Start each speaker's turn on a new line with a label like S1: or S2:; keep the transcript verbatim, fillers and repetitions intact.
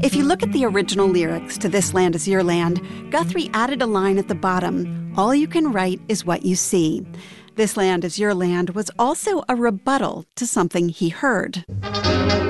S1: If you look at the original lyrics to This Land Is Your Land, Guthrie added a line at the bottom, "All you can write is what you see." This Land Is Your Land was also a rebuttal to something he heard.